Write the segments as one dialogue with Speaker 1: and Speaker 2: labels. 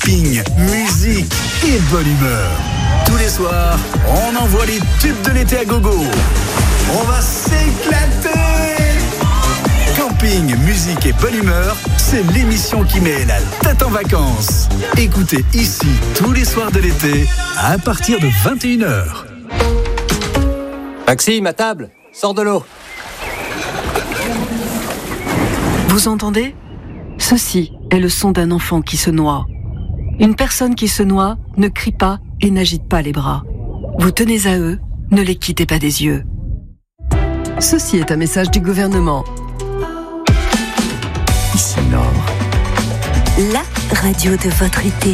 Speaker 1: Camping, musique et bonne humeur. Tous les soirs, on envoie les tubes de l'été à gogo. On va s'éclater. Camping, musique et bonne humeur, c'est l'émission qui met la tête en vacances. Écoutez ici tous les soirs de l'été à partir de 21h.
Speaker 2: Maxime, à table, sors de l'eau.
Speaker 3: Vous entendez ? Ceci est le son d'un enfant qui se noie. Une personne qui se noie ne crie pas et n'agite pas les bras. Vous tenez à eux, ne les quittez pas des yeux. Ceci est un message du gouvernement. Ici Nord.
Speaker 4: La radio de votre été.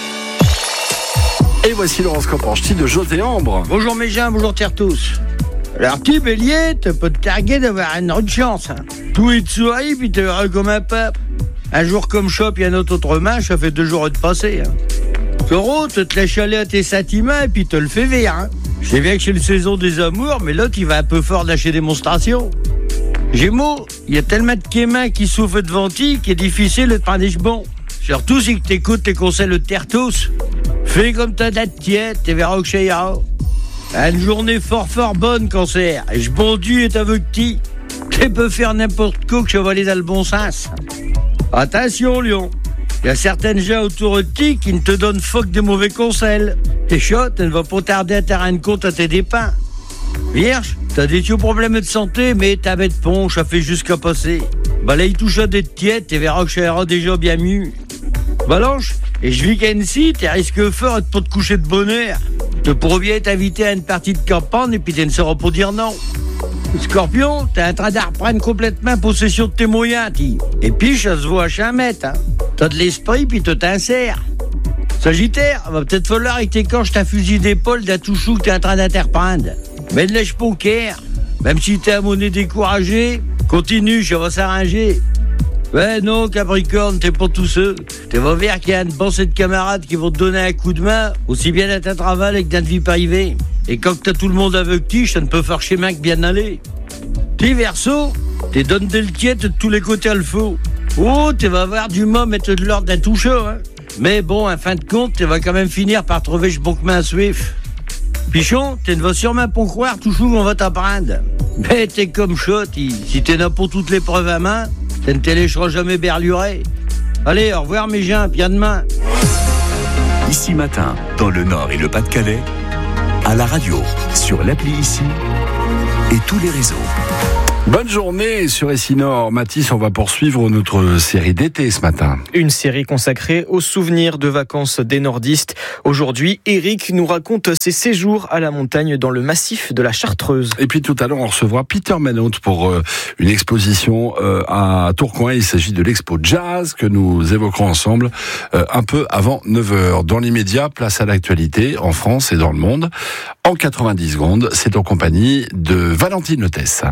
Speaker 5: Et voici l'horoscope en ch'ti de José Ambre.
Speaker 6: Bonjour mes gens, bonjour tous. Alors petit bélier, tu peux te targuer d'avoir une autre chance. Tout est de souris puis t'es heureux comme un pape. Un jour comme chope et un autre match, ça fait 2 jours de passé. Taureau, tu te laisses aller à tes sentiments et puis te le fais vire. Je sais bien que c'est la saison des amours, mais l'autre il va un peu fort lâcher démonstration. Gémeaux, il y a tellement de kémins qui souffrent de ventille qu'il est difficile de te prendre des bon. Surtout si tu écoutes tes conseils de terre tous. Fais comme ta date tiède, t'es verras que ça ira. Une journée fort bonne, cancer. Et je bondis et t'aveugle-ti. Tu peux faire n'importe quoi que chevaler dans le bon sens. Attention, Lion. Il y a certaines gens autour de ti qui ne te donnent fuck des mauvais conseils. T'es chaud, tu ne vas pas tarder à te rendre compte à tes dépens. Vierge, t'as des petits problèmes de santé, mais ta bête ponche, ça fait jusqu'à passer. Balaye tout ça d'être tiède, tu verras que ça ira déjà bien mieux. Balance, et je vis qu'Annecy, t'es risque fort de pas te coucher de bonne heure. Tu pourrais bien t'inviter à une partie de campagne et puis tu ne sauras pas dire non. Scorpion, t'es en train de reprendre complètement possession de tes moyens, ti. Et puis, ça se voit à chamette, hein. T'as de l'esprit, puis tu t'insères. Sagittaire, va peut-être falloir que t'écorches ta fusil d'épaule d'un tout chou que t'es en train d'interprendre. Mais ne lèche pas au cœur. Même si t'es à monnaie découragé, continue, ça va s'arranger. Ouais, non, Capricorne, t'es pas tout seul. Tu vas voir qu'il y a une bande de camarades qui vont te donner un coup de main, aussi bien dans ta travail que dans ta vie privée. Et quand t'as tout le monde avec ti, ça ne peut faire schéma que bien aller. T'es Verseau, t'es donne de le de tous les côtés à le faux. Oh, tu vas avoir du mal mettre de l'ordre d'un tout chaud, hein. Mais bon, en fin de compte, tu vas quand même finir par trouver ce bon main Swift. Pichon, tu ne vas sûrement pas croire tout chou qu'on va t'apprendre. Mais t'es comme chaud, si t'es là pour toutes les preuves à main, tu ne te laisseras jamais berlurer. Allez, au revoir mes gens, puis à demain.
Speaker 1: Ici Matin, dans le Nord et le Pas-de-Calais, à la radio, sur l'appli Ici et tous les réseaux.
Speaker 5: Bonne journée sur Essinor. Mathis, on va poursuivre notre série d'été ce matin.
Speaker 7: Une série consacrée aux souvenirs de vacances des nordistes. Aujourd'hui, Eric nous raconte ses séjours à la montagne dans le massif de la Chartreuse.
Speaker 5: Et puis tout à l'heure, on recevra Peter Manaut pour une exposition à Tourcoing. Il s'agit de l'expo jazz que nous évoquerons ensemble un peu avant 9h. Dans l'immédiat, place à l'actualité en France et dans le monde. En 90 secondes, c'est en compagnie de Valentine Lotès.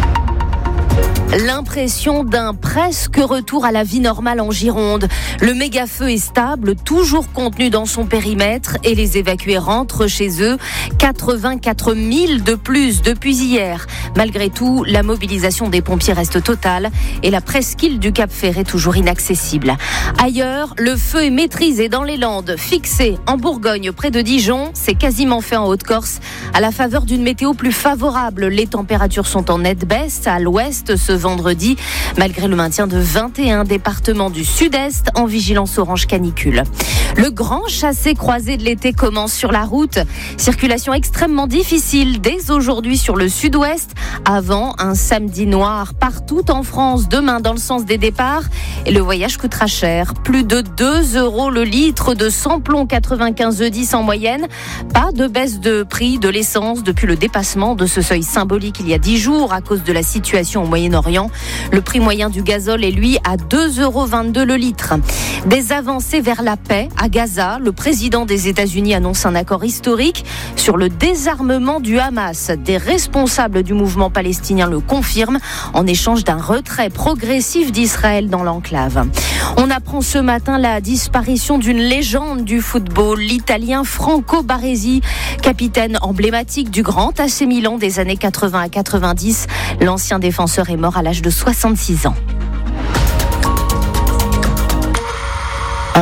Speaker 4: L'impression d'un presque retour à la vie normale en Gironde. Le méga-feu est stable, toujours contenu dans son périmètre et les évacués rentrent chez eux. 84 000 de plus depuis hier. Malgré tout, la mobilisation des pompiers reste totale et la presqu'île du Cap-Ferret est toujours inaccessible. Ailleurs, le feu est maîtrisé dans les Landes, fixé en Bourgogne près de Dijon. C'est quasiment fait en Haute-Corse. À la faveur d'une météo plus favorable, les températures sont en nette baisse à l'ouest ce vendredi, malgré le maintien de 21 départements du sud-est en vigilance orange canicule. Le grand chassé-croisé de l'été commence sur la route. Circulation extrêmement difficile dès aujourd'hui sur le sud-ouest, avant un samedi noir partout en France demain dans le sens des départs. Et le voyage coûtera cher, plus de 2 € le litre de samplon 95 E10 en moyenne. Pas de baisse de prix de l'essence depuis le dépassement de ce seuil symbolique il y a 10 jours à cause de la situation au Moyen-Orient. Le prix moyen du gazole est lui à 2,22 € le litre. Des avancées vers la paix à Gaza. Le président des États-Unis annonce un accord historique sur le désarmement du Hamas. Des responsables du mouvement palestinien le confirment en échange d'un retrait progressif d'Israël dans l'enclave. On apprend ce matin la disparition d'une légende du football, l'Italien Franco Baresi, capitaine emblématique du grand AC Milan des années 80 à 90. L'ancien défenseur est mort à l'âge de 66 ans.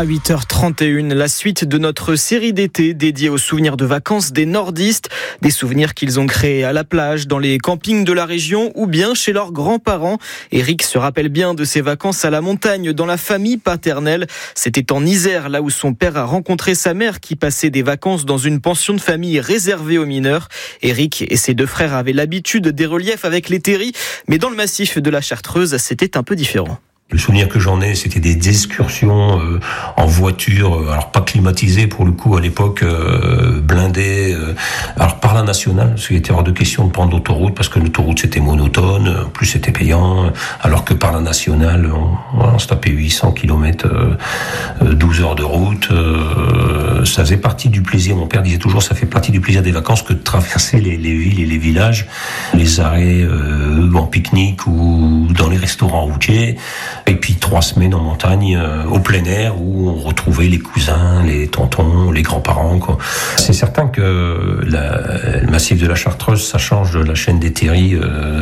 Speaker 7: À 8h31, la suite de notre série d'été dédiée aux souvenirs de vacances des nordistes. Des souvenirs qu'ils ont créés à la plage, dans les campings de la région ou bien chez leurs grands-parents. Eric se rappelle bien de ses vacances à la montagne dans la famille paternelle. C'était en Isère, là où son père a rencontré sa mère qui passait des vacances dans une pension de famille réservée aux mineurs. Eric et ses deux frères avaient l'habitude des reliefs avec les terris, mais dans le massif de la Chartreuse, c'était un peu différent.
Speaker 8: Le souvenir que j'en ai, c'était des excursions en voiture, alors pas climatisées pour le coup à l'époque, blindées, alors par la nationale, parce qu'il était hors de question de prendre l'autoroute, parce que l'autoroute c'était monotone, en plus c'était payant, alors que par la nationale, on se tapait 800 km, 12 heures de route, ça faisait partie du plaisir. Mon père disait toujours, ça fait partie du plaisir des vacances que de traverser les villes et les villages, les arrêts en pique-nique ou dans les restaurants routiers. Et puis 3 semaines en montagne, au plein air, où on retrouvait les cousins, les tontons, les grands-parents, quoi. C'est certain que le massif de la Chartreuse, ça change de la chaîne des terris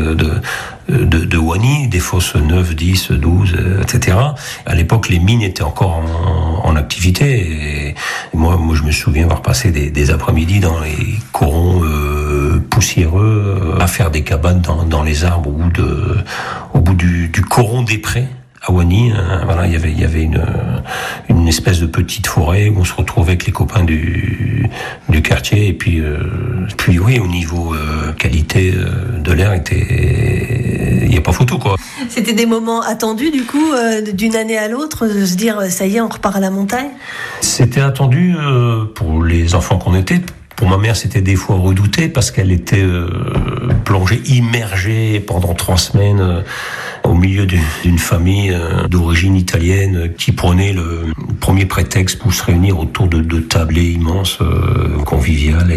Speaker 8: de Wany, des fosses 9, 10, 12, etc. À l'époque, les mines étaient encore en activité. Et moi, je me souviens avoir passé des après-midi dans les corons poussiéreux, à faire des cabanes dans les arbres au bout du coron des prés. À Wany, voilà, il y avait une espèce de petite forêt où on se retrouvait avec les copains du quartier, et puis oui, au niveau qualité de l'air, il y a pas photo, quoi.
Speaker 9: C'était des moments attendus du coup, d'une année à l'autre, de se dire ça y est, on repart à la montagne.
Speaker 8: C'était attendu pour les enfants qu'on était. Pour ma mère, c'était des fois redouté parce qu'elle était plongée, immergée pendant 3 semaines au milieu d'une famille d'origine italienne qui prenait le premier prétexte pour se réunir autour de tablées immenses, conviviales,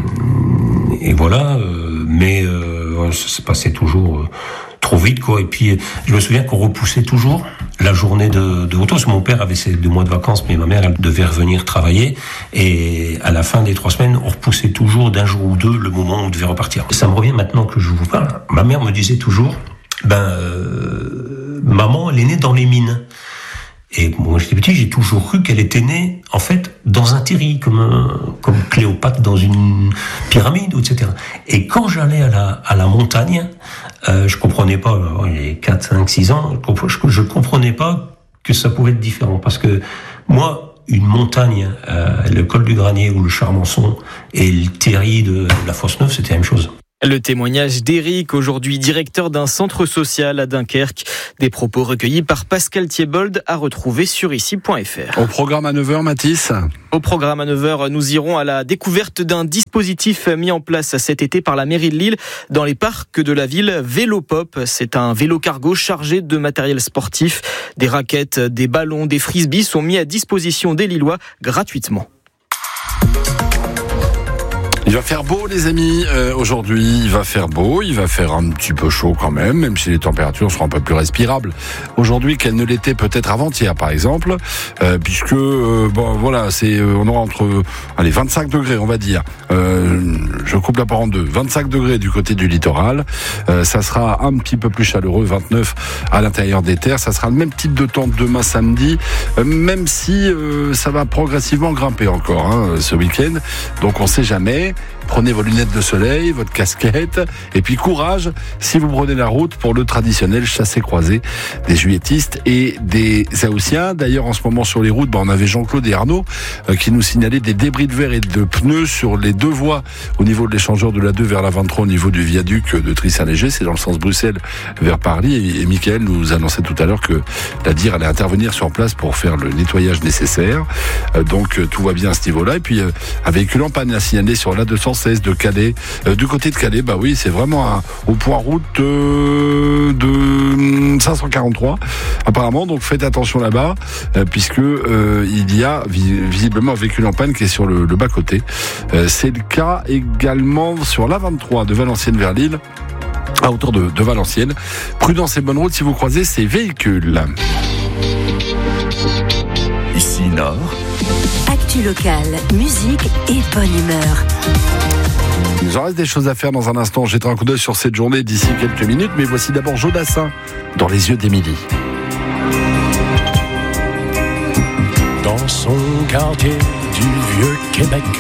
Speaker 8: et voilà. Mais ça se passait toujours trop vite, quoi. Et puis, je me souviens qu'on repoussait toujours la journée de retour, parce que mon père avait ses 2 mois de vacances, mais ma mère, elle devait revenir travailler, et à la fin des 3 semaines, on repoussait toujours d'1 jour ou 2 le moment où on devait repartir. Ça me revient maintenant que je vous parle. Ma mère me disait toujours, maman, elle est née dans les mines. Et moi, j'étais petit, j'ai toujours cru qu'elle était née, en fait, dans un terri, comme Cléopâtre dans une pyramide, etc. Et quand j'allais à la montagne, je comprenais pas, il y avait 4, 5, 6 ans, je comprenais pas que ça pouvait être différent. Parce que moi, une montagne, le col du Granier ou le Charmençon et le terri de la Fosse Neuve, c'était la même chose.
Speaker 7: Le témoignage d'Éric, aujourd'hui directeur d'un centre social à Dunkerque. Des propos recueillis par Pascal Thiebold à retrouver sur ici.fr.
Speaker 5: Au programme à 9h, Mathis.
Speaker 7: Au programme à 9h, nous irons à la découverte d'un dispositif mis en place cet été par la mairie de Lille dans les parcs de la ville, Vélopop. C'est un vélo cargo chargé de matériel sportif. Des raquettes, des ballons, des frisbees sont mis à disposition des Lillois gratuitement.
Speaker 5: Il va faire beau, les amis, aujourd'hui. Il va faire beau, il va faire un petit peu chaud quand même si les températures seront un peu plus respirables aujourd'hui qu'elles ne l'étaient peut-être avant-hier, par exemple, puisque voilà, on aura entre 25 degrés, on va dire. Je coupe la part en deux. 25 degrés du côté du littoral. Ça sera un petit peu plus chaleureux, 29 à l'intérieur des terres. Ça sera le même type de temps demain samedi, même si ça va progressivement grimper encore ce week-end. Donc on sait jamais. Prenez vos lunettes de soleil, votre casquette, et puis courage si vous prenez la route pour le traditionnel chassé-croisé des juilletistes et des Haussiens. D'ailleurs, en ce moment sur les routes, on avait Jean-Claude et Arnaud qui nous signalaient des débris de verre et de pneus sur les 2 voies au niveau de l'échangeur de la 2 vers la 23 au niveau du viaduc de Tris-Saint-Léger. C'est dans le sens Bruxelles vers Paris. Et Mickaël nous annonçait tout à l'heure que la DIR allait intervenir sur place pour faire le nettoyage nécessaire. Donc tout va bien à ce niveau-là. Et puis un véhicule en panne a signalé sur la 216 de Calais, du côté de Calais. Bah oui, c'est vraiment au point route de 543 apparemment, donc faites attention là-bas puisque il y a visiblement un véhicule en panne qui est sur le bas côté. C'est le cas également sur la 23 de Valenciennes vers Lille, à hauteur de Valenciennes. Prudence et bonne route si vous croisez ces véhicules.
Speaker 1: Ici Nord.
Speaker 10: Actu locale, musique et bonne humeur.
Speaker 5: Il nous en reste des choses à faire dans un instant. Je jetterai un coup d'œil sur cette journée d'ici quelques minutes. Mais voici d'abord Jodassin dans les yeux d'Émilie.
Speaker 11: Dans dans son quartier du vieux Québec.